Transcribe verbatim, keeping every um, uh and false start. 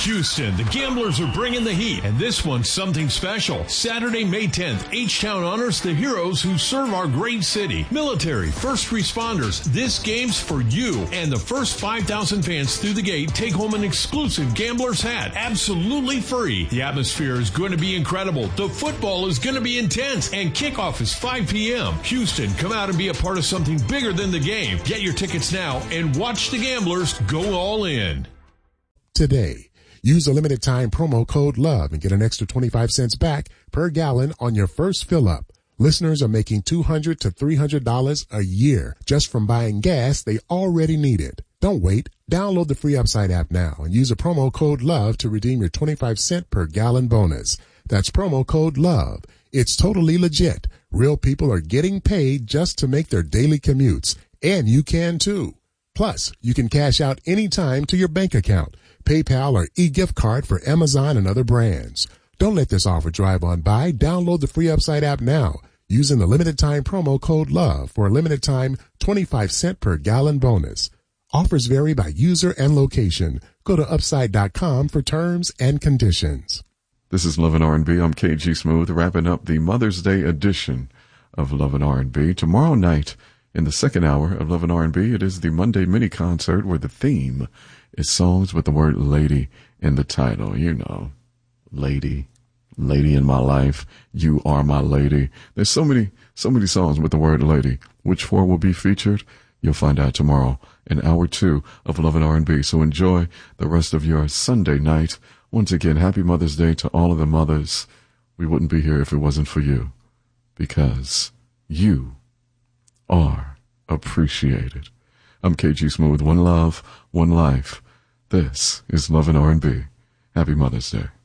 Houston, the Gamblers are bringing the heat, and this one's something special. Saturday, May tenth, H-Town honors the heroes who serve our great city. Military, first responders, this game's for you. And the first five thousand fans through the gate take home an exclusive Gamblers hat, absolutely free. The atmosphere is going to be incredible. The football is going to be intense, and kickoff is five p.m. Houston, come out and be a part of something bigger than the game. Get your tickets now and watch the Gamblers go all in. Today, use a limited time promo code LOVE and get an extra twenty-five cents back per gallon on your first fill up. Listeners are making two hundred to three hundred dollars a year just from buying gas they already needed. Don't wait. Download the free Upside app now and use a promo code LOVE to redeem your twenty-five cent per gallon bonus. That's promo code LOVE. It's totally legit. Real people are getting paid just to make their daily commutes, and you can too. Plus, you can cash out anytime to your bank account, PayPal, or e-gift card for Amazon and other brands. Don't let this offer drive on by. Download the free Upside app now using the limited time promo code LOVE for a limited time twenty-five cent per gallon bonus. Offers vary by user and location. Go to upside dot com for terms and conditions. This is Love and R and B. I'm K G Smooth, wrapping up the Mother's Day edition of Love and R and B. Tomorrow night, in the second hour of Love and R and B, it is the Monday mini concert where the theme is songs with the word lady in the title. You know, lady, lady in my life, you are my lady. There's so many, so many songs with the word lady. Which four will be featured? You'll find out tomorrow in hour two of Love and R and B. So enjoy the rest of your Sunday night. Once again, happy Mother's Day to all of the mothers. We wouldn't be here if it wasn't for you, because you are appreciated. I'm K G Smooth. One love, one life. This is Love and R and B. Happy Mother's Day.